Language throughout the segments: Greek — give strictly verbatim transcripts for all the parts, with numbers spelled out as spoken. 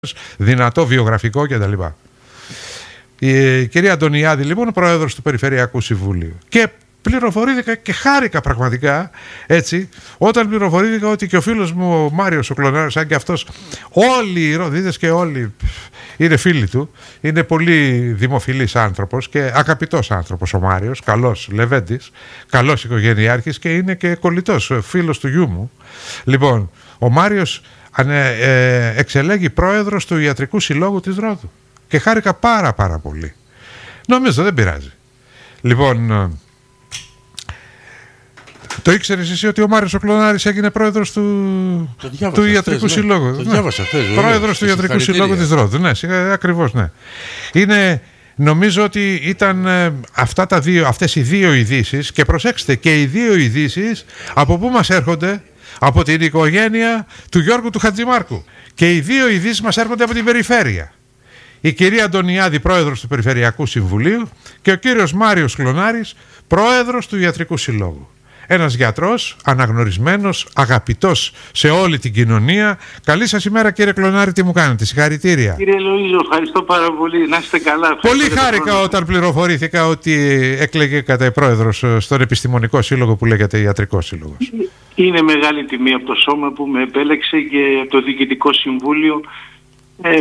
δυνατό βιογραφικό κτλ. Η κυρία Αντωνιάδη, λοιπόν, πρόεδρος του Περιφερειακού Συμβουλίου. Και πληροφορήθηκα και χάρηκα πραγματικά, έτσι, όταν πληροφορήθηκα ότι και ο φίλος μου ο Μάριος ο Κλωνάρης, αν και αυτός, όλοι οι Ροδίδες και όλοι είναι φίλοι του, είναι πολύ δημοφιλής άνθρωπος και αγαπητός άνθρωπος ο Μάριος, καλός Λεβέντης, καλός οικογενειάρχης και είναι και κολλητός, φίλος του γιού μου. Λοιπόν, ο Μάριος ε, εξελέγει πρόεδρος του Ιατρικού Συλλόγου της Ρόδου και χάρηκα πάρα πάρα πολύ. Νομίζω δεν πειράζει. Λοιπόν, το ήξερες εσύ ότι ο Μάριος ο Κλωνάρης έγινε πρόεδρος του, του Ιατρικού χθες, Συλλόγου? Ναι. Το διάβασα χθες. Πρόεδρος του Ιατρικού Συλλόγου της Ρόδου. Ναι, ακριβώς, ναι. Είναι, νομίζω ότι ήταν αυτά τα δύο, αυτές οι δύο ειδήσεις, και προσέξτε, και οι δύο ειδήσεις από πού μας έρχονται? Από την οικογένεια του Γιώργου του Χατζημάρκου. Και οι δύο ειδήσεις μας έρχονται από την περιφέρεια. Η κυρία Αντωνιάδη, πρόεδρος του Περιφερειακού Συμβουλίου, και ο κύριος Μάριος Κλωνάρης, πρόεδρος του Ιατρικού Συλλόγου. Ένας γιατρός, αναγνωρισμένος, αγαπητός σε όλη την κοινωνία. Καλή σας ημέρα, κύριε Κλωνάρη, τι μου κάνετε? Συγχαρητήρια. Κύριε Λοΐζο, ευχαριστώ πάρα πολύ. Να είστε καλά. Πολύ χάρηκα όταν πληροφορήθηκα ότι έκλεγε κατά πρόεδρος στον Επιστημονικό Σύλλογο που λέγεται Ιατρικό Σύλλογος. Είναι μεγάλη τιμή από το σώμα που με επέλεξε και το Διοικητικό Συμβούλιο. Ε,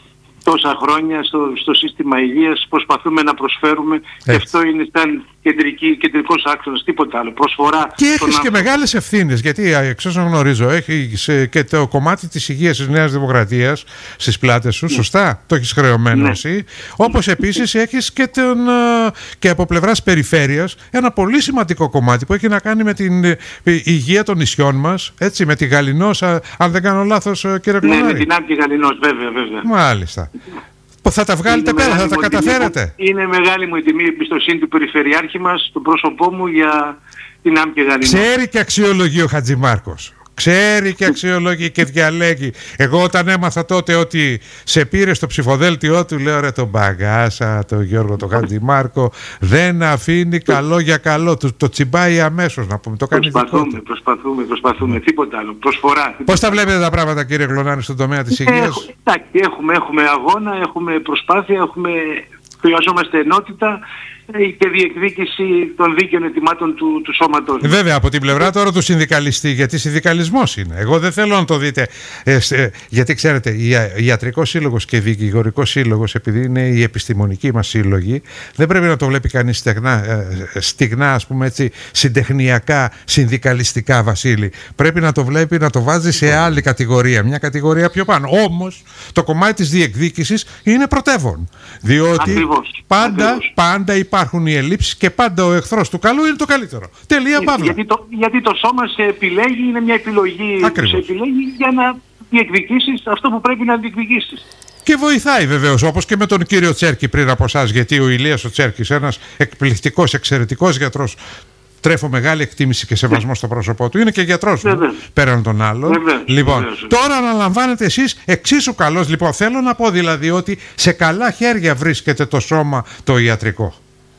τόσα χρόνια στο, στο σύστημα υγείας προσπαθούμε να προσφέρουμε. Έτσι. Και αυτό είναι σαν κεντρική, κεντρικός άξονας, τίποτα άλλο. Προσφορά. Και έχεις και μεγάλες ευθύνες, γιατί εξ όσων γνωρίζω έχεις και το κομμάτι της υγείας της Νέας Δημοκρατίας στις πλάτες σου, ναι. Σωστά, το έχεις χρεωμένο, ναι. Εσύ. Όπως επίσης έχεις και, τον, και από πλευράς περιφέρειας ένα πολύ σημαντικό κομμάτι που έχει να κάνει με την υγεία των νησιών μας, έτσι, με τη Γαληνός, αν δεν κάνω λάθος, κύριε Κλωνάρη. Ναι, με την Άμκη Γαληνός, βέβαια, βέβαια. Μάλιστα. Θα τα βγάλετε πέρα, θα τα καταφέρετε? Είναι μεγάλη μου η τιμή, η εμπιστοσύνη του Περιφερειάρχη μας, του πρόσωπό μου, για την Άμκη Γαληνός. Ξέρει και αξιολογεί ο Χατζημάρκος. Ξέρει και αξιολογεί και διαλέγει. Εγώ όταν έμαθα τότε ότι σε πήρε στο ψηφοδέλτιό του, λέω ρε τον μπαγκάσα, τον Γιώργο τον Χατζημάρκο, δεν αφήνει καλό για καλό. Το, το τσιμπάει αμέσως, να πούμε. Το κάνει προσπαθούμε, δικό του. προσπαθούμε, προσπαθούμε. Τίποτα άλλο. Προσφορά. Πώς τα βλέπετε τα πράγματα, κύριε Κλωνάρη, στον τομέα της υγείας? Εντάξει, έχουμε, έχουμε αγώνα, έχουμε προσπάθεια, έχουμε... χρειαζόμαστε ενότητα και διεκδίκηση των δίκαιων ετοιμάτων του, του σώματος. Βέβαια, από την πλευρά τώρα του συνδικαλιστή, γιατί συνδικαλισμός είναι. Εγώ δεν θέλω να το δείτε, ε, ε, γιατί ξέρετε, Ιατρικός Σύλλογος και Δικηγορικός Σύλλογος, επειδή είναι η επιστημονική μας σύλλογη, δεν πρέπει να το βλέπει κανείς στεγνά, ε, στιγνά, ας πούμε έτσι, συντεχνιακά, συνδικαλιστικά, Βασίλη. Πρέπει να το βλέπει, να το βάζει σε άλλη κατηγορία, μια κατηγορία πιο πάνω. Όμως, το κομμάτι της διεκδίκησης είναι πρωτεύον. Διότι Ακριβώς. πάντα, Ακριβώς. πάντα υπάρχουν οι ελλείψεις και πάντα ο εχθρός του καλού είναι το καλύτερο. Τελεία, παύλα. Γιατί το, γιατί το σώμα σε επιλέγει, είναι μια επιλογή. Ακριβώς. Σε επιλέγει για να διεκδικήσεις αυτό που πρέπει να διεκδικήσεις. Και βοηθάει βεβαίως, όπως και με τον κύριο Τσέρκη πριν από εσάς, γιατί ο Ηλίας ο Τσέρκης, ένας εκπληκτικός, εξαιρετικός γιατρός, τρέφω μεγάλη εκτίμηση και σεβασμό στο πρόσωπό του, είναι και γιατρός μου, πέραν των άλλων. Βεβαίως. Λοιπόν, Βεβαίως. τώρα αναλαμβάνετε εσείς εξίσου καλός. Λοιπόν, θέλω να πω δηλαδή ότι σε καλά χέρια βρίσκεται το σώμα το ιατρικό.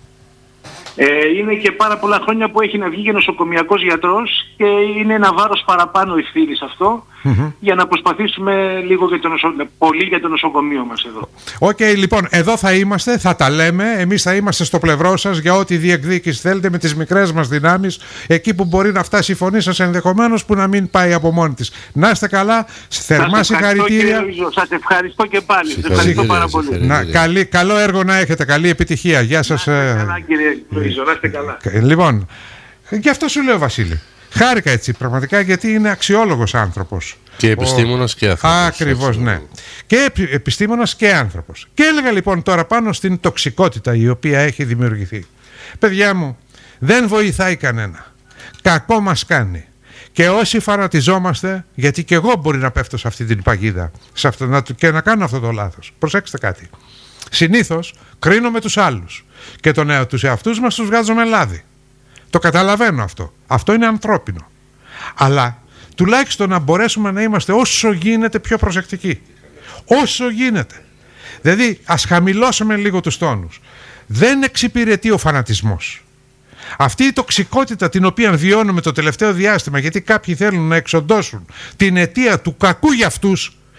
Ε, είναι και πάρα πολλά χρόνια που έχει να βγει και νοσοκομιακός γιατρός και είναι ένα βάρος παραπάνω ευθύνης αυτό, mm-hmm. για να προσπαθήσουμε λίγο για το νοσο... πολύ για το νοσοκομείο μας εδώ. Οκ, okay, λοιπόν, εδώ θα είμαστε, θα τα λέμε, εμείς θα είμαστε στο πλευρό σας για ό,τι διεκδίκηση θέλετε με τις μικρές μας δυνάμεις, εκεί που μπορεί να φτάσει η φωνή σας, ενδεχομένως που να μην πάει από μόνη της. Να είστε καλά, θερμά συγχαρητήρια. Σας ευχαριστώ και πάλι, σας ευχαριστώ πάρα πολύ. Να, καλή, καλό έργο να έχετε, καλή επιτυχία. Γεια σας. Να είστε καλά, κύριε. Να είστε καλά. Λοιπόν, γι' αυτό σου λέω, Βασίλη. Χάρηκα έτσι πραγματικά, γιατί είναι αξιόλογος άνθρωπος. Και επιστήμονας Ο... και άνθρωπος. Ακριβώς, ναι. Και επιστήμονας και άνθρωπος. Και έλεγα λοιπόν τώρα πάνω στην τοξικότητα η οποία έχει δημιουργηθεί. Παιδιά μου, δεν βοηθάει κανένα. Κακό μας κάνει. Και όσοι φανατιζόμαστε, γιατί και εγώ μπορεί να πέφτω σε αυτή την παγίδα σε αυτό, να, και να κάνω αυτό το λάθος. Προσέξτε κάτι. Συνήθως κρίνουμε τους άλλους και τον, ε, τους εαυτούς μας τους βγάζουμε λάδι. Το καταλαβαίνω αυτό. Αυτό είναι ανθρώπινο. Αλλά τουλάχιστον να μπορέσουμε να είμαστε όσο γίνεται πιο προσεκτικοί. Όσο γίνεται. Δηλαδή ας χαμηλώσουμε λίγο τους τόνους. Δεν εξυπηρετεί ο φανατισμός. Αυτή η τοξικότητα την οποία βιώνουμε το τελευταίο διάστημα, γιατί κάποιοι θέλουν να εξοντώσουν την αιτία του κακού για αυτούς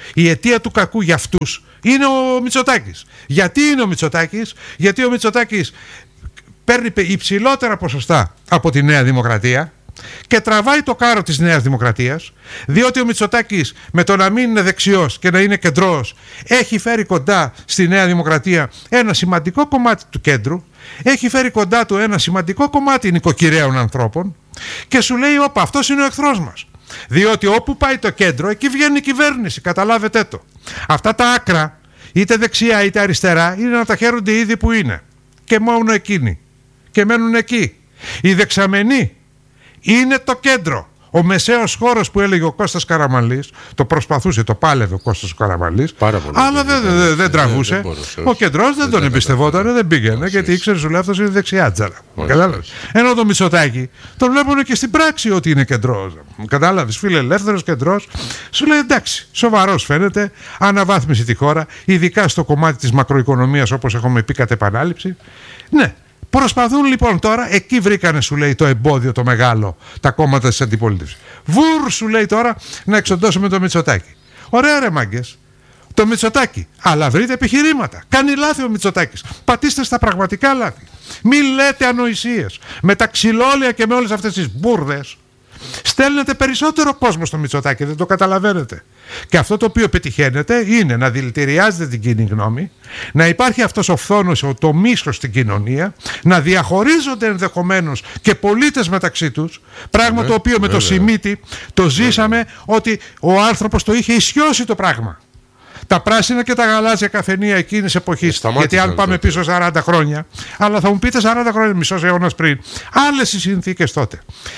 Η αιτία του κακού για αυτούς είναι ο Μητσοτάκης. Γιατί είναι ο Μητσοτάκης? Γιατί ο Μητσοτάκης παίρνει υψηλότερα ποσοστά από τη Νέα Δημοκρατία και τραβάει το κάρο της Νέας Δημοκρατίας, διότι ο Μητσοτάκης με το να μην είναι δεξιός και να είναι κεντρός έχει φέρει κοντά στη Νέα Δημοκρατία ένα σημαντικό κομμάτι του κέντρου, έχει φέρει κοντά του ένα σημαντικό κομμάτι νοικοκυρέων ανθρώπων και σου λέει όπα, αυτός είναι ο εχθρός μας. Διότι όπου πάει το κέντρο, εκεί βγαίνει η κυβέρνηση, καταλάβετε το. Αυτά τα άκρα, είτε δεξιά είτε αριστερά, είναι να τα χαίρονται ήδη που είναι. Και μόνο εκείνοι. Και μένουν εκεί. Οι δεξαμενοί είναι το κέντρο. Ο μεσαίος χώρος που έλεγε ο Κώστας Καραμανλής, το προσπαθούσε, το πάλευε ο Κώστας Καραμανλής, αλλά δεν, δεν, δεν, δεν τραβούσε. Δεν μπορούσε, ο κεντρός δεν, δεν τον εμπιστευόταν, δεν πήγαινε, γιατί ήξερε σου λέει αυτός είναι δεξιάτζαρα. Κατάλαβες. Ενώ το Μητσοτάκη τον βλέπουν και στην πράξη ότι είναι κεντρός. Κατάλαβες, φιλελεύθερος κεντρός. Σου λέει εντάξει, σοβαρός φαίνεται, αναβάθμισε τη χώρα, ειδικά στο κομμάτι της μακροοικονομίας όπως έχουμε πει κατ' επανάληψη. Ναι. Προσπαθούν λοιπόν τώρα, εκεί βρήκανε σου λέει το εμπόδιο το μεγάλο, τα κόμματα της αντιπολίτευσης. Βουρ σου λέει τώρα να εξοντώσουμε το Μητσοτάκη. Ωραία ρε μάγκες, το Μητσοτάκη, αλλά βρείτε επιχειρήματα. Κάνει λάθη ο Μητσοτάκης, πατήστε στα πραγματικά λάθη. Μην λέτε ανοησίες, με τα ξυλόλια και με όλες αυτές τις μπουρδες. Στέλνετε περισσότερο κόσμο στο Μητσοτάκη, δεν το καταλαβαίνετε. Και αυτό το οποίο πετυχαίνετε είναι να δηλητηριάζετε την κοινή γνώμη, να υπάρχει αυτός ο φθόνος, το μίσος στην κοινωνία, να διαχωρίζονται ενδεχομένως και πολίτες μεταξύ τους, πράγμα το οποίο με το Σιμίτη το ζήσαμε ότι ο άνθρωπος το είχε ισιώσει το πράγμα. Τα πράσινα και τα γαλάζια καφενεία εκείνης εποχής, γιατί αν πάμε πίσω σαράντα χρόνια, αλλά θα μου πείτε σαράντα χρόνια, μισός αιώνας πριν, άλλες οι συνθήκες τότε.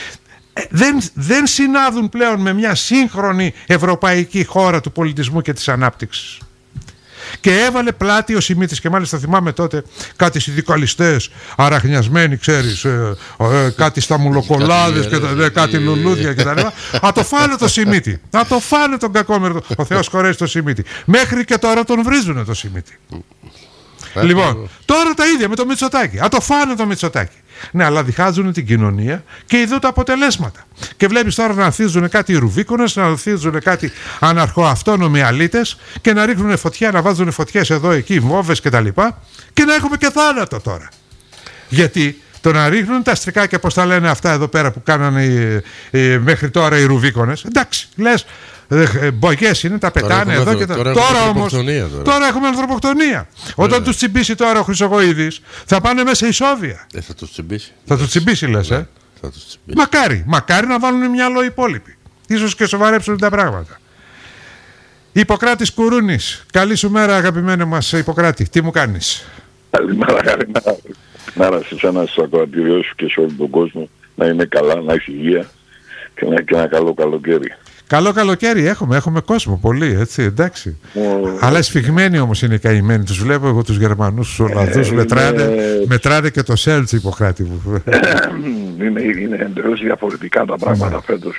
Δεν, δεν συνάδουν πλέον με μια σύγχρονη ευρωπαϊκή χώρα του πολιτισμού και της ανάπτυξης. Και έβαλε πλάτη ο Σιμίτης, και μάλιστα θυμάμαι τότε κάτι συνδικαλιστές αραχνιασμένοι, ξέρεις, ε, ε, κάτι σταμουλοκολάδες και ε, κάτι λουλούδια κτλ. Α το φάνε το Σιμίτη, α το φάνε τον κακόμερδο, ο Θεός χωρέσει το Σιμίτη. Μέχρι και τώρα τον βρίζουνε το Σιμίτη. Λοιπόν, τώρα τα ίδια με το Μητσοτάκη. Α το φάνε το Μητσοτάκη. Ναι, αλλά διχάζουν την κοινωνία και ειδούν τα αποτελέσματα. Και βλέπεις τώρα να ανθίζουν κάτι ρουβίκονες, να ανθίζουν κάτι αναρχοαυτόνομοι αλήτες και να ρίχνουν φωτιά, να βάζουν φωτιές εδώ, εκεί, βόβες κτλ. Και, και να έχουμε και θάνατο τώρα. Γιατί το να ρίχνουν τα αστρικάκια, πώς τα λένε αυτά εδώ πέρα που κάνανε ε, ε, μέχρι τώρα οι ρουβίκονες, εντάξει, λες. Μπογιές είναι, τα πετάνε εδώ και τα... Τώρα, τώρα όμως τώρα. τώρα έχουμε ανθρωποκτονία. Όταν ναι. τους τσιμπήσει τώρα ο Χρυσογοίδης θα πάνε μέσα ισόβια. Ε, θα τους τσιμπήσει. Θα τους τσιμπήσει λες ναι. ε. Θα τους τσιμπήσει. Μακάρι, μακάρι να βάλουν μυαλό οι υπόλοιποι. Ίσως και σοβαρέψουν τα πράγματα. Ιπποκράτης Κουρούνης, καλή σου μέρα αγαπημένη μας Ιπποκράτη. Τι μου κάνεις? Καλημέρα, καλημέρα. Μέρα σε εσένα, στους ακροατήριους σου και σε όλο τον κόσμο. Να είναι καλά, να έχει υγεία και να έχει ένα καλό καλοκαίρι. Καλό καλοκαίρι έχουμε, έχουμε κόσμο πολύ, έτσι, εντάξει. Oh, αλλά σφιγμένοι όμως είναι οι καημένοι. Τους βλέπω εγώ τους Γερμανούς, τους Ολλανδούς, ε, μετράνε, είναι... μετράνε και το Σέλτς Ιπποκράτη μου. είναι, είναι εντελώς διαφορετικά τα πράγματα mm. φέτος.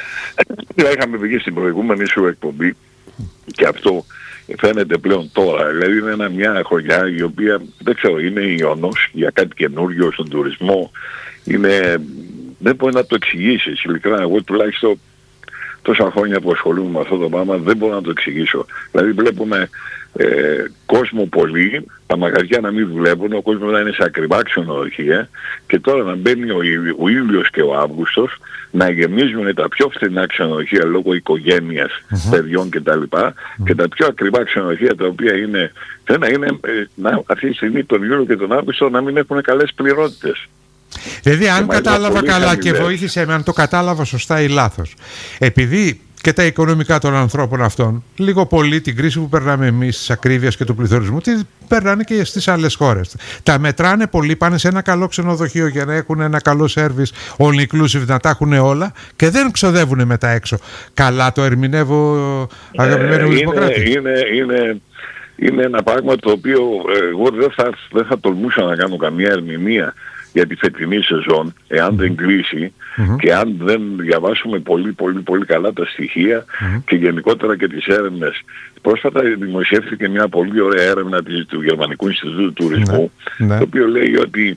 Είχαμε βγει στην προηγούμενη σου εκπομπή και αυτό φαίνεται πλέον τώρα. Δηλαδή είναι ένα, μια χρονιά η οποία, δεν ξέρω, είναι ιονός για κάτι καινούργιο στον τουρισμό. Είναι, δεν μπορεί να το εξηγήσεις. Ειλικρινά, εγώ τουλάχιστον τόσα χρόνια που ασχολούμαι με αυτό το πράγμα δεν μπορώ να το εξηγήσω. Δηλαδή βλέπουμε ε, κόσμο πολύ, τα μαγαζιά να μην δουλεύουν, ο κόσμος να είναι σε ακριβά ξενοδοχεία και τώρα να μπαίνει ο, ο ήλιος και ο Αύγουστος, να γεμίζουν τα πιο φθηνά ξενοδοχεία λόγω οικογένειας, mm-hmm. παιδιών κτλ. Mm-hmm. Και τα πιο ακριβά ξενοδοχεία τα οποία είναι, να είναι ε, να, αυτή τη στιγμή τον Ιούλιο και τον Αύγουστο να μην έχουν καλές πληρότητες. Δηλαδή αν κατάλαβα καλά χαμηλές. Και βοήθησε με αν το κατάλαβα σωστά ή λάθος, επειδή και τα οικονομικά των ανθρώπων αυτών λίγο πολύ την κρίση που περνάμε εμείς της ακρίβειας και του πληθωρισμού τη περνάνε και στις άλλες χώρες. Τα μετράνε πολύ, πάνε σε ένα καλό ξενοδοχείο για να έχουν ένα καλό σέρβις all inclusive, να τα έχουν όλα και δεν ξοδεύουν μετά έξω. Καλά το ερμηνεύω αγαπημένο μου Ιπποκράτη? Είναι, είναι, είναι ένα πράγμα το οποίο εγώ δεν θα, δεν θα τολμούσα να κάνω καμία ερμηνεία για τη φετινή σεζόν, εάν δεν κλείσει mm-hmm. και αν δεν διαβάσουμε πολύ πολύ πολύ καλά τα στοιχεία mm-hmm. και γενικότερα και τις έρευνες. Πρόσφατα δημοσιεύθηκε μια πολύ ωραία έρευνα της, του Γερμανικού Ινστιτούτου Τουρισμού, mm-hmm. το οποίο λέει ότι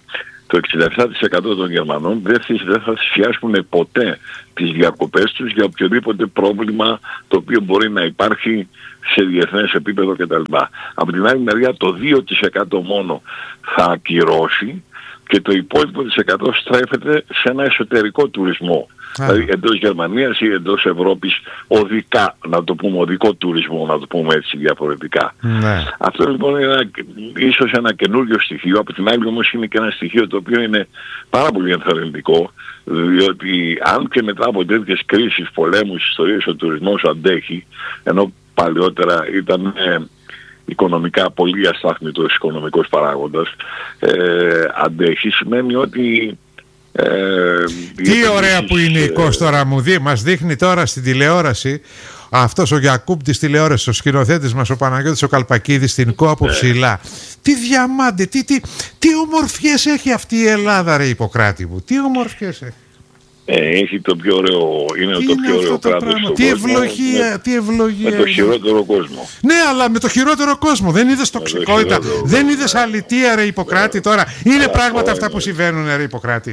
το εξήντα επτά τοις εκατό των Γερμανών δεν, δεν θα θυσιάσουν ποτέ τις διακοπές τους για οποιοδήποτε πρόβλημα το οποίο μπορεί να υπάρχει σε διεθνές επίπεδο κτλ. Από την άλλη μεριά το δύο τοις εκατό μόνο θα ακυρώσει και το υπόλοιπο της εκατό στρέφεται σε ένα εσωτερικό τουρισμό. Ah. Δηλαδή εντός Γερμανίας ή εντός Ευρώπης οδικά, να το πούμε οδικό τουρισμό, να το πούμε έτσι διαφορετικά. Ναι. Αυτό λοιπόν είναι ένα, ίσως ένα καινούριο στοιχείο, από την άλλη όμως είναι και ένα στοιχείο το οποίο είναι πάρα πολύ ενθαρρυντικό, διότι αν και μετά από τέτοιες κρίσεις, πολέμους, ιστορίες ο τουρισμός αντέχει, ενώ παλαιότερα ήταν ε, οικονομικά πολύ αστάθμιτος οικονομικός παράγοντας, ε, αντέχει, σημαίνει ότι Ε, τι ωραία που είναι η Κώστα τώρα, μου δει, μας δείχνει τώρα στην τηλεόραση αυτός ο Γιακούπ της τηλεόρασης, ο σκηνοθέτης μας ο Παναγιώτης ο Καλπακίδης στην Κο από ψηλά. Τι διαμάντε, τι, τι, τι ομορφιές έχει αυτή η Ελλάδα ρε Ιπποκράτη μου, τι ομορφιές έχει. Ε, έχει το πιο ωραίο, είναι τι το πιο ωραίο κράτος στον τι κόσμο. Ευλογία, με, τι ευλογία. Με το χειρότερο κόσμο. Ναι, αλλά με το χειρότερο κόσμο. Δεν είδες τοξικότητα, το δεν είδες αλητία ρε Ιπποκράτη τώρα. Είναι α, πράγματα α, αυτά που συμβαίνουν ρε Ιπποκράτη.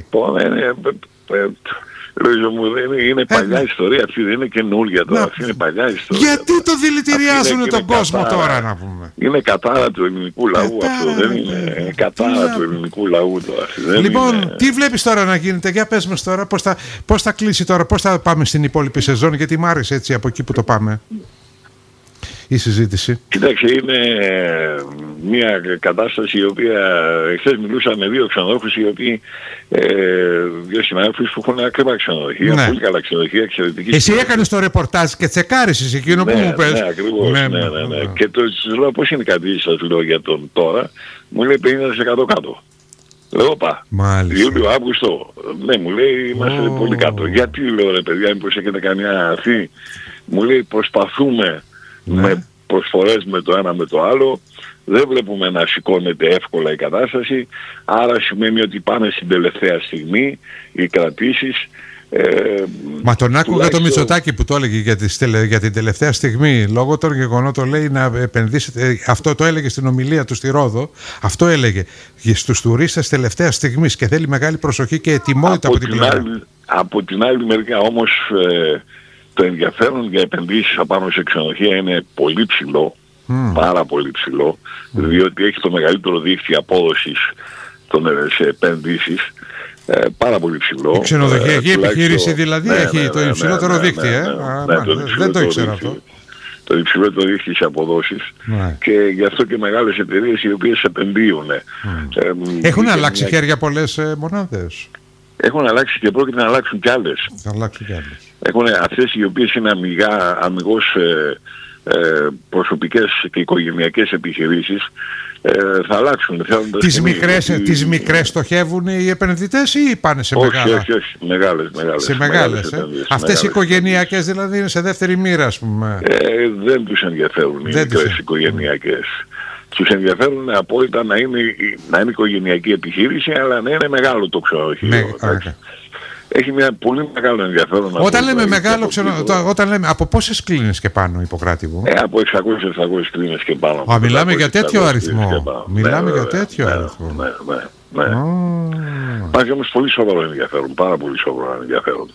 Λόγω μου είναι, είναι παλιά ιστορία αυτή, δεν είναι καινούργια τώρα, αυτή είναι παλιά ιστορία. Γιατί τώρα. Το δηλητηριάζουν τον κόσμο κατάρα, τώρα να πούμε. Είναι κατάρα του ελληνικού λαού κατάρα, αυτό, δεν είναι, είναι κατάρα του ελληνικού λαού τώρα. Δεν λοιπόν, είναι... τι βλέπεις τώρα να γίνεται, για πες μας τώρα, πώς θα, πώς θα κλείσει τώρα, πώς θα πάμε στην υπόλοιπη σεζόν, γιατί μ' άρεσε έτσι από εκεί που το πάμε. Η συζήτηση. Κοίταξε, είναι μια κατάσταση η οποία χθες μιλούσα με δύο ξενοδόχους οι οποίοι ε, δύο συνάδελφους που έχουν ακριβά ξενοδοχεία, ναι. Πολύ καλά ξενοδοχεία, εξαιρετική. Εσύ έκανες το ρεπορτάζ και τσεκάρισες εκείνο ναι, που μου πες. Ναι, ακριβώς, ναι, ναι, ναι, ναι. Και το λέω πώς είναι κάτι σας λέω για τον τώρα, μου λέει πενήντα τοις εκατό κάτω. Λέω πά, Ιούλιο, Αύγουστο, ναι μου λέει είμαστε oh. πολύ κάτω. Γιατί λέω ρε παιδιά, μήπως έχετε καμιά αυτή, μου λέει προσπαθούμε ναι. με προσφορές με το ένα με το άλλο, δεν βλέπουμε να σηκώνεται εύκολα η κατάσταση, άρα σημαίνει ότι πάνε στην τελευταία στιγμή οι κρατήσεις. Ε, Μα τον άκουγα το Μητσοτάκη που το έλεγε για, τις, για την τελευταία στιγμή, λόγω των γεγονότων λέει να επενδύσετε, αυτό το έλεγε στην ομιλία του στη Ρόδο, αυτό έλεγε στους τουρίστες τελευταία στιγμής και θέλει μεγάλη προσοχή και ετοιμότητα από, από την πλευρά. Από την άλλη μεριά όμως ε, το ενδιαφέρον για επενδύσεις απάνω σε ξενοδοχεία είναι πολύ ψηλό, mm. πάρα πολύ ψηλό, mm. διότι έχει το μεγαλύτερο δίκτυο απόδοσης των, σε επενδύσεις, ε, πάρα πολύ ψηλό. Η ξενοδοχειακή ε, επιχείρηση δηλαδή ναι, έχει ναι, το υψηλότερο ναι, ναι, δίκτυο, ναι, ναι, ναι, ε? ναι, ναι, δεν το ήξερα αυτό. Το υψηλότερο δίκτυο σε αποδόσεις ναι. και γι' αυτό και μεγάλες εταιρείες οι οποίες επενδύουν. Mm. Ε, Έχουν αλλάξει μια... χέρια πολλές ε, μονάδες. Έχουν αλλάξει και πρόκειται να αλλάξουν κι άλλες. Θα αλλάξουν κι άλλες. Έχουν αυτές οι οποίες είναι αμυγά, αμυγός ε, ε, προσωπικές και οικογενειακές επιχειρήσεις ε, θα αλλάξουν. Τις μικρές, ότι... τις μικρές στοχεύουν οι επενδυτές ή πάνε σε όχι, μεγάλα? Όχι, όχι, μεγάλες, μεγάλες. Σε μεγάλες, μεγάλες, ε? Αυτές οι οικογενειακές δηλαδή είναι σε δεύτερη μοίρα ας πούμε. Ε, δεν τους ενδιαφέρουν οι δεν μικρές οικογενειακές. Τους ενδιαφέρουν απόλυτα να είναι, να είναι οικογενειακή επιχείρηση, αλλά να είναι μεγάλο το ξενοδοχείο. Ναι, έχει μια πολύ μεγάλο ενδιαφέρον. Όταν λέμε μεγάλο ξενοδοχείο, όταν λέμε από πόσες κλίνες και πάνω, Ιπποκράτη μου? Ε, από εξακόσιες με επτακόσιες κλίνες και πάνω. Α, μιλάμε για τέτοιο αριθμό. Μιλάμε για τέτοιο αριθμό. Ναι, ναι, ναι. Υπάρχει όμως πολύ σοβαρό ενδιαφέρον, πάρα πολύ σοβαρό ενδιαφέρον.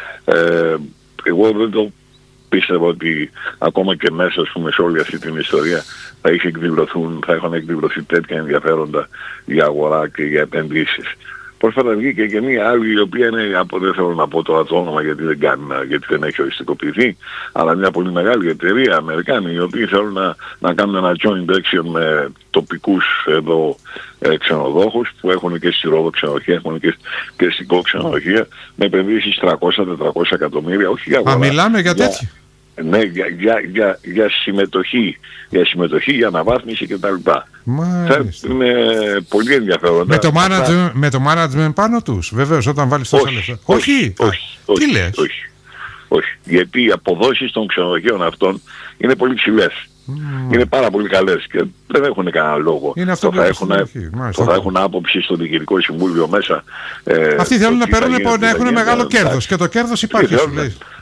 Εγώ δεν το πίστευα ότι ακόμα και μέσα ας πούμε, σε όλη αυτή την ιστορία θα, είχε εκδηλωθούν, θα έχουν εκδηλωθεί τέτοια ενδιαφέροντα για αγορά και για επενδύσεις. Πρόσφατα βγήκε και μία άλλη η οποία είναι, από, δεν θέλω να πω τώρα το όνομα γιατί δεν, κάνει, γιατί δεν έχει οριστικοποιηθεί, αλλά μια πολύ μεγάλη εταιρεία Αμερικάνοι οι οποίοι θέλουν να, να κάνουν ένα joint action με τοπικούς εδώ ε, ξενοδόχους που έχουν και στη Ρόδο ξενοδοχεία, έχουν και, και στην Κο ξενοδοχεία με επενδύσεις τριακόσια με τετρακόσια εκατομμύρια, όχι για αγορά. Μα μιλάμε για τέτοιο. Ναι, για, για, για, για συμμετοχή, για συμμετοχή, για αναβάθμιση κτλ. Είναι πολύ ενδιαφέροντα. Με το, management, με το management πάνω τους, βεβαίως, όταν βάλεις τόσα λεφτά. Όχι, όχι, όχι. Τι όχι, λες? όχι, όχι. Γιατί οι αποδόσεις των ξενοδοχείων αυτών είναι πολύ ψηλές. Mm. Είναι πάρα πολύ καλές και δεν έχουν κανένα λόγο. Είναι αυτό το θα, έχουν, το θα έχουν άποψη στο Διοικητικό Συμβούλιο μέσα. Ε, Αυτοί θέλουν να, παίρνουν, να έχουν μεγάλο κέρδος και το κέρδος υπάρχει. Θέλουν,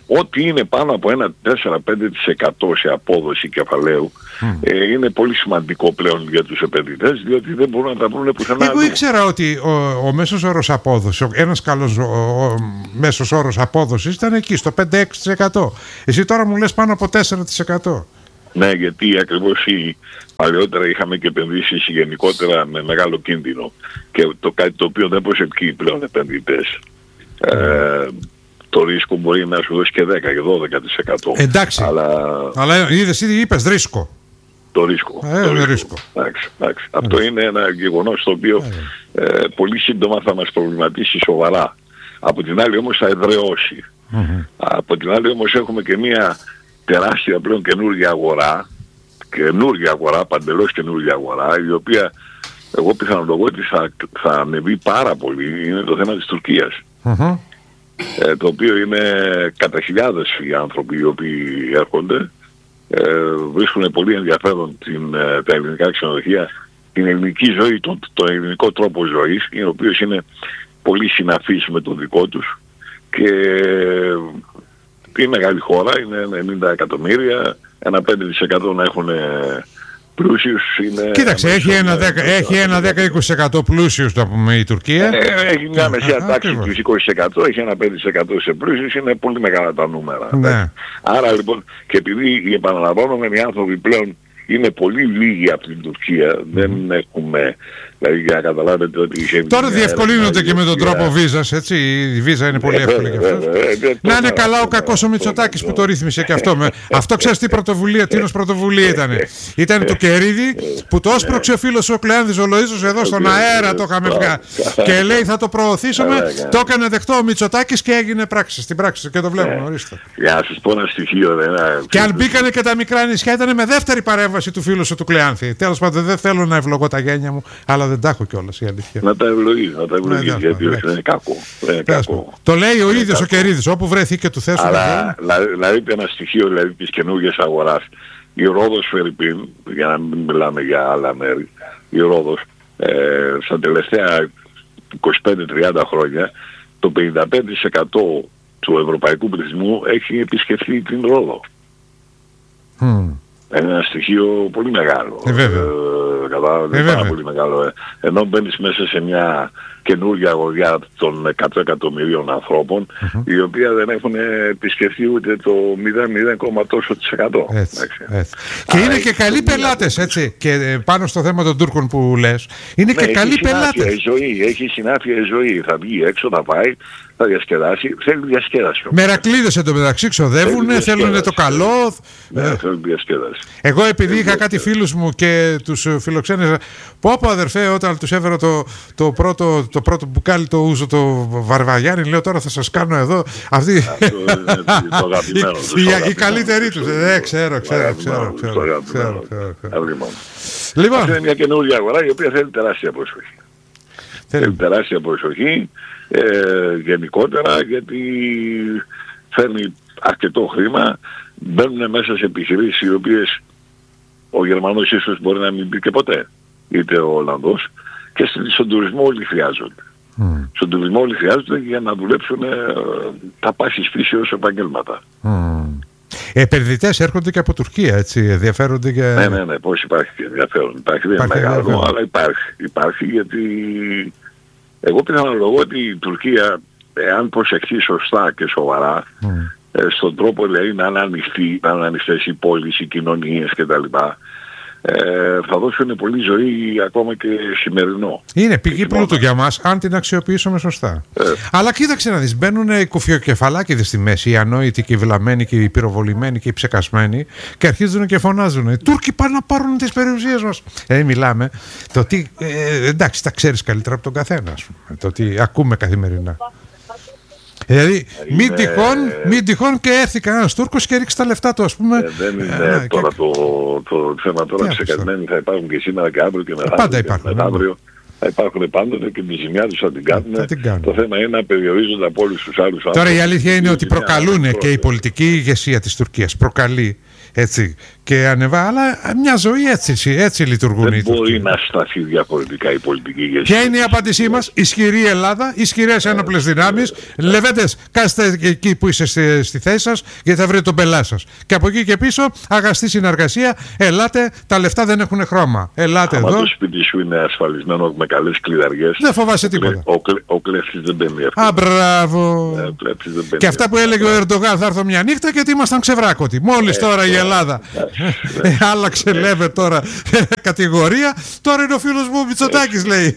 ό,τι είναι πάνω από ένα τέσσερα με πέντε τοις εκατό σε απόδοση κεφαλαίου mm. ε, είναι πολύ σημαντικό πλέον για τους επενδυτές, διότι δεν μπορούν να τα βρουν πουθενά. Εγώ ήξερα ότι ο, ο μέσος όρος απόδοσης, ένας καλός ο, ο μέσος όρος απόδοσης ήταν εκεί στο πέντε με έξι τοις εκατό. Εσύ τώρα μου λες πάνω από τέσσερα τοις εκατό. Ναι, γιατί ακριβώς η, παλαιότερα είχαμε και επενδύσεις γενικότερα με μεγάλο κίνδυνο και το κάτι το οποίο δεν προσελκύει πλέον επενδυτές. Mm. Ε, το ρίσκο μπορεί να σου δώσει και δέκα και δώδεκα τοις εκατό. Εντάξει, αλλά, αλλά είδες ήδη είπες ρίσκο. Το ρίσκο. Ε, το ρίσκο. ρίσκο. Εντάξει, εντάξει. Mm. Αυτό είναι ένα γεγονός το οποίο mm. ε, πολύ σύντομα θα μας προβληματίσει σοβαρά. Από την άλλη όμως θα εδραιώσει. Mm-hmm. Από την άλλη όμως έχουμε και μια τεράστια πλέον καινούργια αγορά, καινούργια αγορά, παντελώς καινούργια αγορά, η οποία εγώ πιθανολογώ ότι θα, θα ανεβεί πάρα πολύ, είναι το θέμα της Τουρκίας. Mm-hmm. Ε, το οποίο είναι κατά χιλιάδες οι άνθρωποι οι οποίοι έρχονται, ε, βρίσκουν πολύ ενδιαφέρον την, ε, τα ελληνικά ξενοδοχεία, την ελληνική ζωή, τον, τον ελληνικό τρόπο ζωής, ο οποίος είναι πολύ συναφής με τον δικό τους και είναι μεγάλη χώρα, είναι ενενήντα εκατομμύρια, ένα πέντε τοις εκατό να έχουν πλούσιους είναι... Κοίταξε, έχει ένα δέκα με είκοσι τοις εκατό πλούσιους, το πούμε, η Τουρκία. Ε, έχει μια μεσαία τάξη του είκοσι τοις εκατό, έχει ένα πέντε τοις εκατό σε πλούσιους, είναι πολύ μεγάλα τα νούμερα. Ναι. Άρα λοιπόν, και επειδή επαναλαμβάνομαι, οι άνθρωποι πλέον είναι πολύ λίγοι από την Τουρκία, mm. δεν έχουμε... Δηλαδή για να καταλάβετε ότι είχε... Τώρα διευκολύνονται και με τον τρόπο βίζας, έτσι, η βίζα είναι πολύ εύκολη και αυτό. Να είναι καλά ο κακός ο Μητσοτάκης που το ρύθμισε και αυτό. Αυτό ξέρεις τι πρωτοβουλία, τι είδος πρωτοβουλία ήτανε. Ήταν του Κερίδη που το όσπρωξε ο φίλος ο Κλεάνθης ο Λοΐζος εδώ στον αέρα, το είχαμε βγάλει. Και λέει θα το προωθήσουμε, το έκανε δεκτό ο Μητσοτάκης και έγινε πράξη, στην πράξη και το βλέπουμε, ορίστε. Για να σας πω ένα στοιχείο. Και αν μπήκανε και τα μικρά νησιά ήταν με δεύτερη παρέμβαση του φίλου σου του Κλεάνθη. Τέλος πάντων δεν θέλω να ευλογώ τα γένια μου, αλλά δεν τα έχω κιόλας η αλήθεια. Να τα ευλογείς, να τα ευλογείς, γιατί δεν είναι κακό. Είναι κακό. Το λέει ο ίδιος ο Κερίδης, όπου βρεθεί και του θέσου. Αλλά δηλαδή ένα στοιχείο δηλαδή, της καινούργιας αγοράς. Η Ρόδος Φερρυπίν, για να μην μιλάμε για άλλα μέρη, η Ρόδος ε, στα τελευταία είκοσι πέντε τριάντα χρόνια το πενήντα πέντε τοις εκατό του ευρωπαϊκού πληθυσμού έχει επισκεφθεί την Ρόδο. Mm. Είναι ένα στοιχείο πολύ μεγάλο. Ε, βέβαια. Ε, Κατάλαβε, ε, πάρα πολύ μεγάλο. Ε. Ενώ μπαίνεις μέσα σε μια καινούργια αγοριά των εκατό εκατομμυρίων ανθρώπων, mm-hmm. οι οποίοι δεν έχουν επισκεφθεί ούτε το μηδέν κόμμα τόσο της εκατό. Έτσι, έτσι. Και είναι και καλοί πελάτες, έτσι. Και πάνω στο θέμα των Τούρκων που λες, είναι ναι, και καλοί πελάτες. Η ζωή, έχει συνάφεια η ζωή. Θα βγει έξω, θα πάει, θα διασκεδάσει. Θέλει διασκέδαση. Μερακλείδες εντωμεταξύ ξοδεύουν, θέλουν το καλό. Ναι, θέλουν διασκέδαση. Εγώ επειδή είχα κάτι φίλους μου και τους φιλοξένησα, πω πω αδερφέ, όταν τους έφερα το, το, πρώτο, το πρώτο μπουκάλι το ούζο το Βαρβαγιάννη, λέω τώρα θα σας κάνω εδώ αυτή το αγαπημένο τους. Η καλύτερη τους. Δεν ξέρω, ξέρω, ξέρω. Λοιπόν, αυτή είναι μια καινούργια αγορά η οποία θέλει τεράστια προσοχή. Θέλει τεράστια προσοχή γενικότερα γιατί φέρνει αρκετό χρήμα, μπαίνουν μέσα σε επιχειρήσεις οι οποίες ο Γερμανός ίσως μπορεί να μην πει και ποτέ, είτε ο Ολλανδός, και στον τουρισμό όλοι χρειάζονται. Mm. Στον τουρισμό όλοι χρειάζονται για να δουλέψουν ε, τα πάσης φύσεως επαγγέλματα. Mm. Επενδυτές έρχονται και από Τουρκία, έτσι, ενδιαφέρονται και... Ναι, ναι, ναι, πώς υπάρχει και ενδιαφέρον. Υπάρχει, δεν είναι μεγάλο, ενδιαφέρον. Αλλά υπάρχει. Υπάρχει γιατί εγώ πιθανολογώ ότι η Τουρκία, εάν προσεχθεί σωστά και σοβαρά, mm. ε, στον τρόπο δηλαδή να είναι ανοιχτή, να είναι ανοιχτές οι πόλεις, οι κοινωνίες κτλ. Ε, θα δώσουν πολύ ζωή ακόμα και σημερινό. Είναι πηγή πλούτου για μας, αν την αξιοποιήσουμε σωστά. Ε. Αλλά κοίταξε να δεις, μπαίνουν οι κουφιοκεφαλάκηδες στη μέση, οι ανόητοι και οι βλαμμένοι και οι πυροβολημένοι και οι ψεκασμένοι και αρχίζουν και φωνάζουν. Οι Τούρκοι πάνε να πάρουν τις περιουσίες μας. Ε, μιλάμε. Το τι, ε, εντάξει, τα ξέρεις καλύτερα από τον καθένα, ας πούμε. Το τι ακούμε καθημερινά. Δηλαδή, είναι... μην, τυχόν, μην τυχόν και έρθει κανένας Τούρκος και ρίξει τα λεφτά του, ας πούμε. Ε, δεν είναι ε, τώρα και... το, το θέμα τώρα ξεκαθαρισμένοι θα υπάρχουν και σήμερα και αύριο και μετά. Πάντα υπάρχουν. Αύριο. θα υπάρχουν πάντοτε και τη ζημιά τους θα την κάνουν. Θα την κάνουν. Το θέμα είναι να περιορίζονται από όλους τους άλλους Τώρα άνθρωπους. η αλήθεια είναι ότι ζημιά, προκαλούν και η πολιτική ηγεσία της Τουρκίας. Προκαλεί. Έτσι, και ανεβά, αλλά μια ζωή έτσι, έτσι λειτουργούν Δεν οι μπορεί Τουρκοί. να σταθεί διαφορετικά η πολιτική ηγεσία. Ποια είναι η απάντησή μας? Ισχυρή Ελλάδα, ισχυρές ένοπλες δυνάμεις. Λεβέντες, κάστε εκεί που είστε στη, στη θέση σας, γιατί θα βρείτε τον πελά σας. Και από εκεί και πίσω, αγαστή συνεργασία. Ελάτε, τα λεφτά δεν έχουν χρώμα. Ελάτε Άμα εδώ. το σπίτι σου είναι ασφαλισμένο με καλές κλειδαριές, Δεν φοβάσαι τίποτα. ο, κλε, ο κλέφτης δεν μπαίνει εύκολα. Α, μπράβο. Ε, κλέφτης δεν μπαίνει Και αυτά που εύκολα. έλεγε ο Ερντογάν, θα έρθω μια νύχτα γιατί ήμασταν ξεβράκωτοι. Μόλις τώρα η Ελλάδα ε, άλλαξε λέμε τώρα κατηγορία, τώρα είναι ο φίλος μου ο Μητσοτάκης λέει.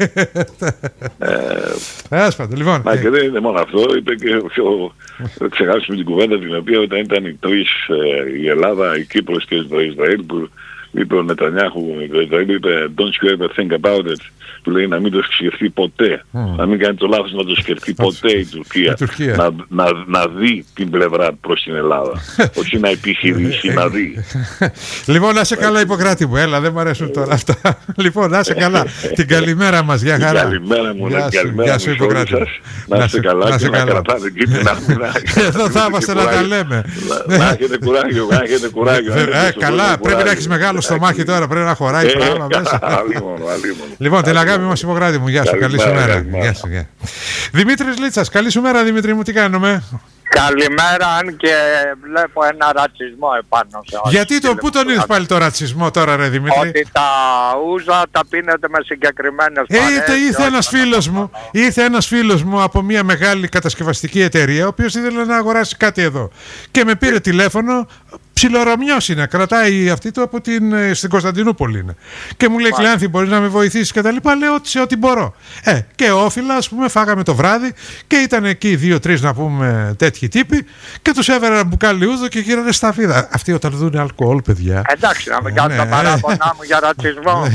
Άσπατο, λοιπόν. Μα και δεν είναι μόνο αυτό, είπε και ο, ο, ξεχάσουμε την κουβέντα την οποία όταν ήταν οι τρεις, ε, η Ελλάδα, η Κύπρος και το Ισραήλ, που είπε ο Νετανιάχου, το Ισραήλ είπε don't you ever think about it, του λέει να μην το σκεφτεί ποτέ, mm. να μην κάνει το λάθος να το σκεφτεί ποτέ η Τουρκία, η Τουρκία. Να, να, να δει την πλευρά προς την Ελλάδα, όχι να επιχειρήσει, να δει. Λοιπόν, να σε καλά Ιπποκράτη μου, έλα δεν μου αρέσουν τώρα αυτά. Λοιπόν, να σε καλά, την καλημέρα μας, για χαρά. Καλημέρα μου, Γεια σου, καλημέρα γεια σου, μου σε όλους Ιπποκράτη. σας, να είστε καλά να και σε να καλά. κρατάτε εκεί την άμυνα. Εδώ θα είμαστε να τα λέμε. Να έχετε κουράγιο, να έχετε κουράγιο. Ε, καλά, πρέπει να έχεις μεγάλο στομάχι τώρα, πρέπει να χωράει πράγμα μέσα. Λοιπόν, την αγάπη μας Ιπποκράτη μου, γεια σου, καλή σου μέρα. Δημήτρης Λίτσας, καλή σου μέρα Δημήτρη μου, τι κάνουμε? Καλημέρα, αν και βλέπω ένα ρατσισμό επάνω σε όλους. Γιατί το, πού τον είδες πάλι το ρατσισμό τώρα ρε Δημήτρη? Ότι τα ούζα τα πίνετε με συγκεκριμένες Ε, παρέες. ήρθε, ήρθε ένας φίλος μου, ήρθε ένας φίλος μου από μια μεγάλη κατασκευαστική εταιρεία, ο οποίος ήθελε να αγοράσει κάτι εδώ. Και με πήρε τηλέφωνο, ψιλορωμιός είναι, κρατάει αυτή του από την, στην Κωνσταντινούπολη είναι. Και μου λέει Κλεάνθη, μπορείς να με βοηθήσεις και τα λοιπά, λέω ότι σε ό,τι μπορώ. Ε, και όφιλα, ας πούμε, φάγαμε το βράδυ και ήταν εκεί δύο-τρεις να πούμε τέτοιοι τύποι και τους έφερα ένα μπουκάλι ούζο και γύρανε στα φίδα. Αυτοί όταν δουν αλκοόλ, παιδιά. Εντάξει, να μην κάνω τα παράπονά μου για ρατσισμό.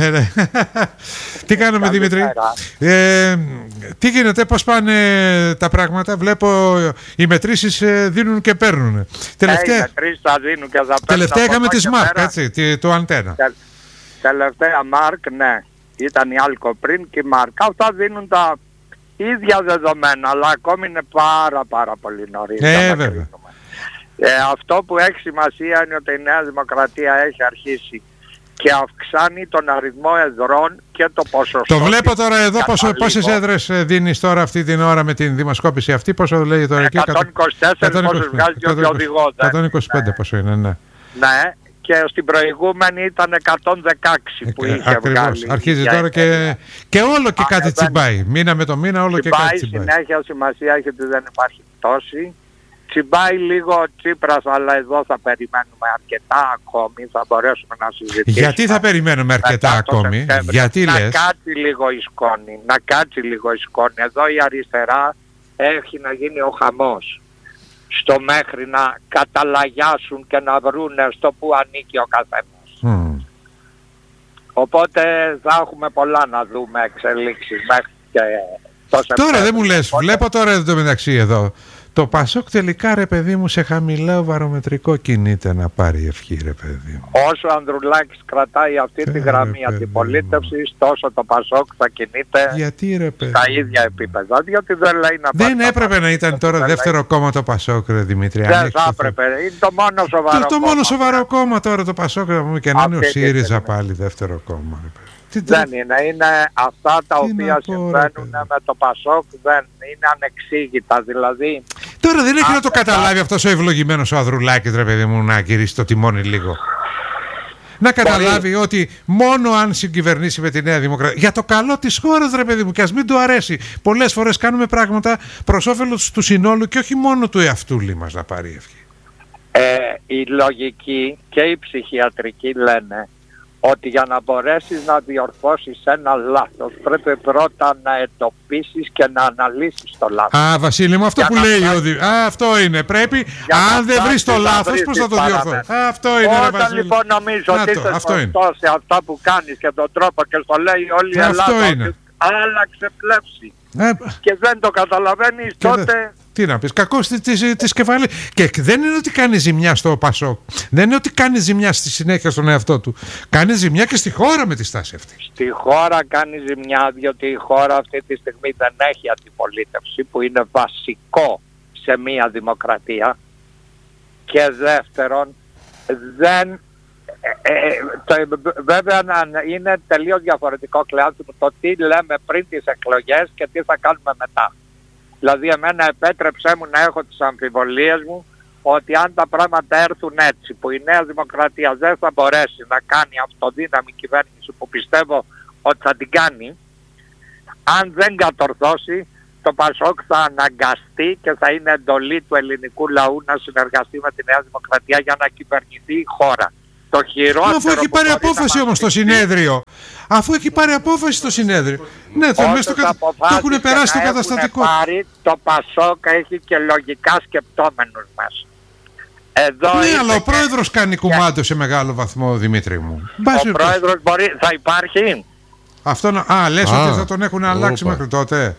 Τι κάνουμε Δημήτρη? Ε, τι γίνεται, πώς πάνε τα πράγματα? Βλέπω οι μετρήσεις δίνουν και παίρνουν. Τελευταία, οι μετρήσεις θα δίνουν και θα παίρνουν. τελευταία είχαμε τη Smart, Smart, έτσι, το αντένα. Τε, τελευταία Mark, ναι. Ήταν η Alco πριν και η Mark. Αυτά δίνουν τα ίδια δεδομένα, αλλά ακόμη είναι πάρα πάρα πολύ νωρίς. Ε, βέβαια. Ε, αυτό που έχει σημασία είναι ότι η Νέα Δημοκρατία έχει αρχίσει και αυξάνει τον αριθμό εδρών και το ποσοστό. Το βλέπω τώρα εδώ, πόσο, πόσες έδρες δίνεις τώρα αυτή την ώρα με την δημοσκόπηση αυτή, πόσο λέει τώρα εκεί? εκατόν είκοσι τέσσερα πόσες βγάζει και ο οδηγός. εκατόν είκοσι πέντε ναι. Πόσο είναι, ναι. Ναι, και στην προηγούμενη ήταν εκατόν δεκαέξι που είχε ακριβώς. Βγάλει. Αρχίζει τώρα και, και όλο και κάτι τσιμπάει. Μήνα με το μήνα όλο τσιμπάει, και κάτι τσιμπάει. Συνέχεια σημασία έχει ότι δεν υπάρχει πτώση. Τσιμπάει λίγο ο Τσίπρας, αλλά εδώ θα περιμένουμε αρκετά ακόμη, θα μπορέσουμε να συζητήσουμε. Γιατί θα περιμένουμε αρκετά ακόμη, γιατί να λες? κάτσει λίγο η σκόνη, να κάτσει λίγο η σκόνη. Εδώ η αριστερά έχει να γίνει ο χαμός. Στο μέχρι να καταλαγιάσουν και να βρούνε στο που ανήκει ο καθένας. Mm. Οπότε θα έχουμε πολλά να δούμε εξελίξεις μέχρι και το Σεπτέμβριο. Τώρα δεν μου λες, βλέπω τώρα εδώ μεταξύ εδώ. Το Πασόκ τελικά ρε παιδί μου σε χαμηλό βαρομετρικό κινείται να πάρει ευχή ρε παιδί μου. Όσο ο Ανδρουλάκης κρατάει αυτή τη γραμμή αντιπολίτευσης, τόσο το Πασόκ θα κινείται γιατί, ρε, στα ίδια επίπεδα. Διότι δεν λέει να δεν πάρει έπρεπε να ήταν τώρα δεύτερο λέει... κόμμα το Πασόκ ρε Δημήτρη. Δεν θα έπρεπε, είναι το μόνο σοβαρό το, το κόμμα. Το μόνο σοβαρό κόμμα τώρα το Πασόκ και να είναι ο ΣΥΡΙΖΑ πάλι δεύτερο κόμμα. Τι δεν είναι, είναι αυτά τα τι οποία συμβαίνουν με το Πασόκ, δεν είναι ανεξήγητα, δηλαδή. Τώρα δεν έχει να το καταλάβει αυτός ο ευλογημένος ο Ανδρουλάκης ρε παιδί μου να γυρίσει το τιμόνι λίγο. Να καταλάβει Μπορεί. ότι μόνο αν συγκυβερνήσει με τη Νέα Δημοκρατία, για το καλό της χώρας ρε παιδί μου, και ας μην του αρέσει, πολλές φορές κάνουμε πράγματα προς όφελος του συνόλου και όχι μόνο του εαυτούλη μας να πάρει ευχή. Ε, η λογική και η ψυχιατρική λένε ότι για να μπορέσεις να διορθώσεις ένα λάθος πρέπει πρώτα να εντοπίσεις και να αναλύσεις το λάθος. Α, Βασίλη μου, αυτό για που λέει ο Δη... Α, αυτό είναι. Πρέπει, αν δεν βρεις το λάθος, πώς θα το διορθώσεις. Αυτό είναι, Όταν ρε Βασίλη. λοιπόν νομίζω να ότι το, είσαι αυτό σωστό σε αυτά που κάνεις και τον τρόπο και στο λέει όλη η Ελλάδα ότι άλλαξε πλεύση ε, και δεν το καταλαβαίνεις, τότε τι Τι να πεις, κακός της κεφαλής. Και δεν είναι ότι κάνει ζημιά στο Πασόκ. Δεν είναι ότι κάνει ζημιά στη συνέχεια στον εαυτό του. Κάνει ζημιά και στη χώρα με τη στάση αυτή. Στη χώρα κάνει ζημιά, διότι η χώρα αυτή τη στιγμή δεν έχει αντιπολίτευση, που είναι βασικό σε μια δημοκρατία. Και δεύτερον, δεν... Ε, ε, το, βέβαια είναι τελείως διαφορετικό, Κλεάνθη μου, το τι λέμε πριν τις εκλογές και τι θα κάνουμε μετά. Δηλαδή εμένα επέτρεψέ μου να έχω τις αμφιβολίες μου ότι αν τα πράγματα έρθουν έτσι, που η Νέα Δημοκρατία δεν θα μπορέσει να κάνει αυτοδύναμη κυβέρνηση, που πιστεύω ότι θα την κάνει, αν δεν κατορθώσει, το Πασόκ θα αναγκαστεί και θα είναι εντολή του ελληνικού λαού να συνεργαστεί με τη Νέα Δημοκρατία για να κυβερνηθεί η χώρα. Το χειρότερο. Αφού έχει πάρει απόφαση όμως το συνέδριο. Αφού έχει πάρει απόφαση στο συνέδριο. Ναι, το, το, το έχουν περάσει το καταστατικό. Πάρει, το Πασόκ έχει και λογικά σκεπτόμενους μας. Εδώ ναι, αλλά ο πρόεδρος και... κάνει κουμάντο σε μεγάλο βαθμό, Δημήτρη μου. Ο πρόεδρος μπορεί, θα υπάρχει. Αυτό να... Α, λες α, ότι θα τον έχουν αλλάξει μέχρι τότε.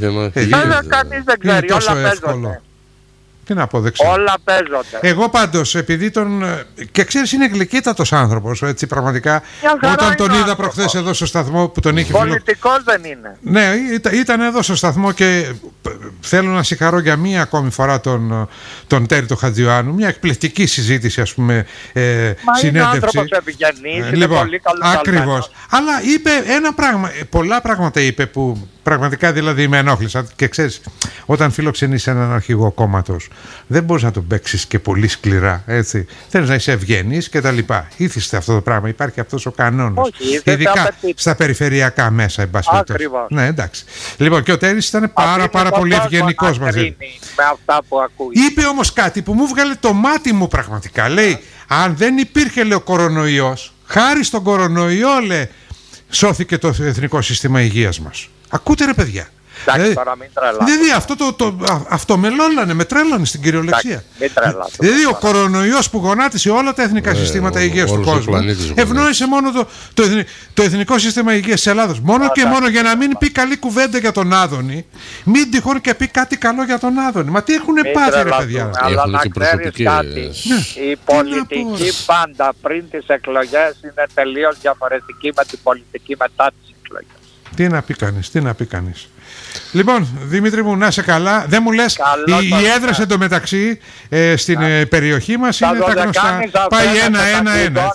Αλλά κανείς δεν ξέρει, όλα παίζονται. Τι να πω, δεν ξέρω. Όλα παίζονται. Εγώ πάντως, επειδή τον... Και ξέρεις, είναι γλυκύτατος άνθρωπος, έτσι, πραγματικά. Όταν τον είδα προχθές εδώ στο σταθμό που τον είχε... Πολιτικός φιλο... δεν είναι. Ναι, ήταν, ήταν εδώ στο σταθμό και θέλω να συγχαρώ για μία ακόμη φορά τον, τον Τέρι τον Χατζιωάννου. Μια εκπληκτική συζήτηση, ας πούμε, ε, Μα συνέντευξη. είναι άνθρωπος επικοινής, ε, λοιπόν, είναι πολύ καλός. Ακριβώς. Αλλά είπε ένα πράγμα, πολλά πράγματα είπε που... Πραγματικά δηλαδή με ενόχλησαν και ξέρεις, όταν φιλοξενείς έναν αρχηγό κόμματος, δεν μπορείς να τον παίξεις και πολύ σκληρά, έτσι. Θέλεις να είσαι ευγενής και τα λοιπά. Ήθιστε αυτό το πράγμα, υπάρχει αυτός ο κανόνας. Όχι, ειδικά στα περιφερειακά μέσα, εν πάση περιπτώσει. Ναι, εντάξει. Λοιπόν, και ο Τέρης ήταν πάρα πάρα πολύ ευγενικός μαζί. Με αυτά που ακούει. Είπε όμως κάτι που μου βγάλε το μάτι μου πραγματικά. Λέει, αν δεν υπήρχε, λέει, ο κορονοϊός, χάρη στον κορονοϊό, λέει, σώθηκε το εθνικό σύστημα υγείας μας. Ακούτε ρε παιδιά. Εντάξει, τώρα μην τρελάτε. Δηλαδή αυτό, το, το, αυτό με λόλανε, με τρέλανε στην κυριολεξία. Μην τρελάτε. Δηλαδή ο κορονοϊός που γονάτισε όλα τα εθνικά ε, συστήματα υγείας του κόσμου ευνόησε μόνο το, το, εθνικό, το εθνικό σύστημα υγείας της Ελλάδος. Μόνο Α, και μόνο για να μην πει καλή κουβέντα για τον Άδωνη, μην τυχόν και πει κάτι καλό για τον Άδωνη. Μα τι έχουν πάθει ρε παιδιά. Αλλά να ξέρεις κάτι, η πολιτική πάντα πριν τις εκλογές είναι τελείως διαφορετική με την πολιτική μετά τις εκλογές. Τι να πει κανείς, τι να πει κανείς. Λοιπόν, Δημήτρη μου, να είσαι καλά. Δεν μου λες, οι, οι έδρες εντωμεταξύ ε, στην ε, περιοχή μας είναι τα γνωστά. Πάει ένα-ένα-ένα.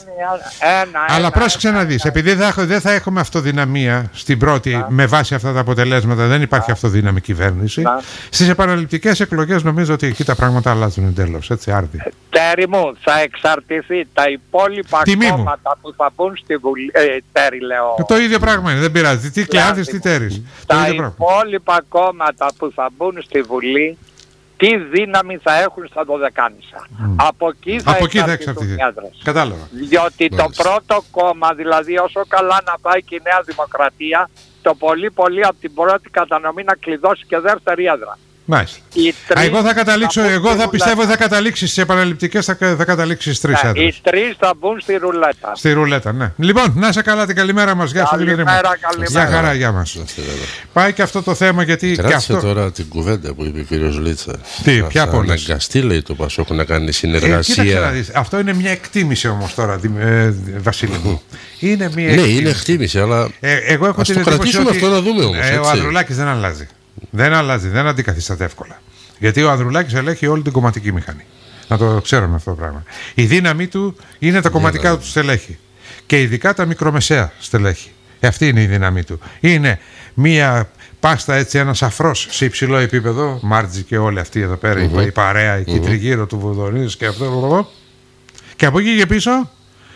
Αλλά πρόσεξε να δεις, επειδή δεν θα έχουμε αυτοδυναμία στην πρώτη να. με βάση αυτά τα αποτελέσματα, δεν υπάρχει να. αυτοδύναμη κυβέρνηση. Να. Στις επαναληπτικές εκλογές νομίζω ότι εκεί τα πράγματα αλλάζουν εντέλος. Έτσι, άρδι. Τέρι μου, θα εξαρτηθεί τα υπόλοιπα Τιμή κόμματα μου. που θα μπουν στη Βουλή. Ε, τέρι, λέω. Το ίδιο πράγμα είναι, δεν πειράζει. Τι Κλεάνθης, τι Τέρης. Τα υπόλοιπα κόμματα που θα μπουν στη Βουλή, τι δύναμη θα έχουν στα Δωδεκάνησα. Mm. Από εκεί θα εξαρτηθούν οι έδρες. Κατάλαβα. Διότι Μάλιστα. το πρώτο κόμμα, δηλαδή όσο καλά να πάει και η Νέα Δημοκρατία, το πολύ πολύ από την πρώτη κατανομή να κλειδώσει και δεύτερη έδρα. Μάλιστα. Α, εγώ θα καταλήξω, θα εγώ θα πιστεύω ότι θα καταλήξει στις επαναληπτικές, θα, θα καταλήξει στις τρεις ναι, έδρες. Οι τρεις θα μπουν στη ρουλέτα. Στη ρουλέτα, ναι. Λοιπόν, να είσαι καλά, την καλημέρα μας. Γεια σου Δημήτρη μου. Γεια χαρά, γεια μας. Πάει και αυτό το θέμα γιατί... Κράτησε αυτό... τώρα την κουβέντα που είπε ο κύριος Λίτσα. Τι, ποια πόλη. Να αναγκαστεί, λέει, το Πασόκ να κάνει συνεργασία. Ε, κοίταξε να δεις. Αυτό είναι μια εκτίμηση όμως τώρα, ε, Βασίλη μου. Είναι μια ναι, είναι εκτίμηση, αλλά ε, εγώ έχω ας την το κρατήσουμε ότι... αυτό να δούμε όμως. Ε, ο Ανδρουλάκης δεν αλλάζει. Δεν αλλάζει, δεν αντικαθιστάται εύκολα. Γιατί ο Ανδρουλάκης ελέγχει όλη την κομματική μηχανή. Να το ξέρουμε αυτό το πράγμα. Η δύναμή του είναι τα κομματικά yeah, του στελέχη. Και ειδικά τα μικρομεσαία στελέχη. Ε, αυτή είναι η δύναμή του. Είναι μία πάστα έτσι, ένας αφρός σε υψηλό επίπεδο. Μάρτζη και όλοι αυτοί εδώ πέρα, mm-hmm. η παρέα, η mm-hmm. τριγύρω του Βουδονής και αυτό. Και από εκεί και πίσω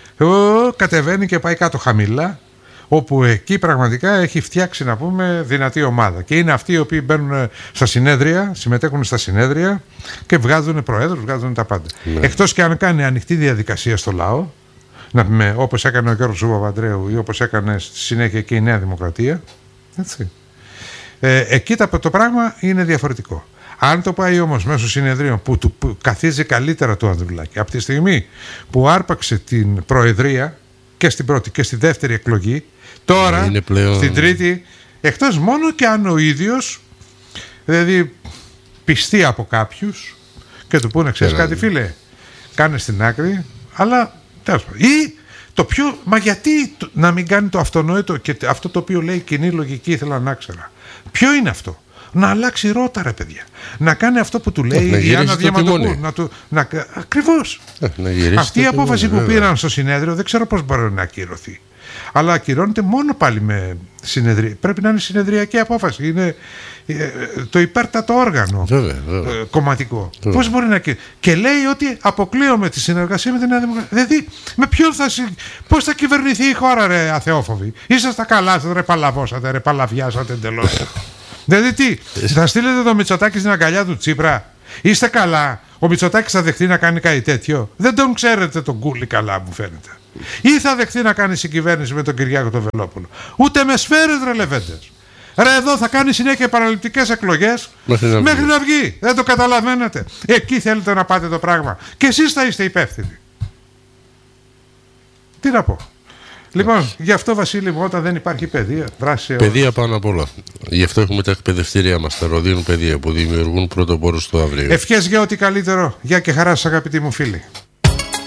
ο, κατεβαίνει και πάει κάτω χαμηλά. Όπου εκεί πραγματικά έχει φτιάξει, να πούμε, δυνατή ομάδα. Και είναι αυτοί οι οποίοι μπαίνουν στα συνέδρια, συμμετέχουν στα συνέδρια και βγάζουν προέδρους, βγάζουν τα πάντα. Ναι. Εκτός και αν κάνει ανοιχτή διαδικασία στο λαό, να πούμε, όπως έκανε ο Γιώργος Παπανδρέου ή όπως έκανε στη συνέχεια και η Νέα Δημοκρατία. Έτσι. Ε, εκεί το, το πράγμα είναι διαφορετικό. Αν το πάει όμως μέσω συνεδρίων που, του, που καθίζει καλύτερα του Ανδρουλάκη, από τη στιγμή που άρπαξε την προεδρία και στην πρώτη και στη δεύτερη εκλογή, τώρα πλέον... στην τρίτη, εκτός μόνο και αν ο ίδιος, δηλαδή πιστεί από κάποιους και του πούνε, ξέρεις κάτι φίλε, κάνε στην άκρη, αλλά τέλος πάντων. Ή το πιο, μα γιατί το, να μην κάνει το αυτονόητο και αυτό το οποίο λέει η κοινή λογική, ήθελα να ξέρω. Ποιο είναι αυτό? Να αλλάξει ρότα, ρε παιδιά. Να κάνει αυτό που του λέει η Διάννα Διαμαντοπούλου. Να του, να, ακριβώς. Αυτή η απόφαση τιμόνι, που βέβαια. πήραν στο συνέδριο δεν ξέρω πώς μπορεί να ακυρωθεί. Αλλά ακυρώνεται μόνο πάλι με συνεδρία. Πρέπει να είναι συνεδριακή απόφαση. Είναι ε, το υπέρτατο όργανο βέβαια, βέβαια. Ε, κομματικό. Βέβαια. Πώς μπορεί να ακυρωθεί? Και λέει ότι αποκλείομαι τη συνεργασία με την Νέα Δημοκρατία. Δηλαδή, με ποιον θα, συ... πώς θα κυβερνηθεί η χώρα, ρε αθεόφοβοι? Είσαστε καλά, ρε παλαβώσατε, ρε παλαβιάσατε εντελώς. Δηλαδή τι, θα στείλετε το Μητσοτάκη στην αγκαλιά του Τσίπρα? Είστε καλά? Ο Μητσοτάκης θα δεχτεί να κάνει κάτι τέτοιο? Δεν τον ξέρετε τον Κούλι καλά, μου φαίνεται. Ή θα δεχτεί να κάνει συγκυβέρνηση με τον Κυριάκο τον Βελόπουλο? Ούτε με σφαίρες, ρε λεβέντες. Ρε εδώ θα κάνει συνέχεια παραληπτικές εκλογές μέχρι να, μέχρι να βγει. Δεν το καταλαβαίνετε? Εκεί θέλετε να πάτε το πράγμα. Και εσείς θα είστε υπεύθυνοι. Τι να πω. Λοιπόν, γι' αυτό, Βασίλη μου, όταν δεν υπάρχει παιδεία, δράση. Παιδεία πάνω απ' όλα. Γι' αυτό έχουμε τα εκπαιδευτήριά μας, τα ροδίνουν παιδεία που δημιουργούν πρωτοπόρους του αύριο. Ευχές για ό,τι καλύτερο. Γεια και χαρά σας, αγαπητοί μου φίλοι.